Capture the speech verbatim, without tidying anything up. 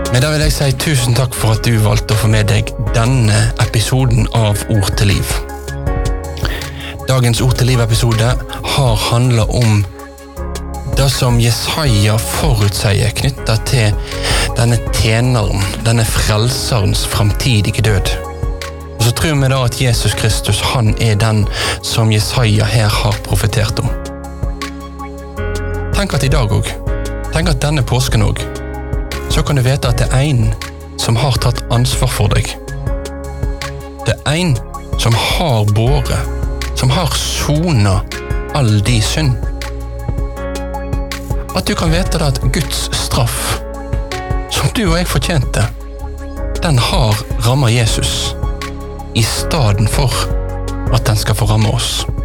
Men da vil jeg si tusen takk for at du valgte å få med deg denne episoden av Ord til liv. Dagens Ord til liv-episode har handlet om det som Jesaja forutsier knyttet til denne tjeneren, denne frelserens fremtidige død. Og så tror vi da at Jesus Kristus, han er den som Jesaja her har profetert om. Tenk at i dag også, tenk at denne påsken også, så kan du vite at det er en som har tatt ansvar for deg. Det er en som har båret, som har sonet all de synd. At du kan vite at Guds straff, som du og jeg fortjente, den har rammet Jesus, i stedet for at den skal få ramme oss.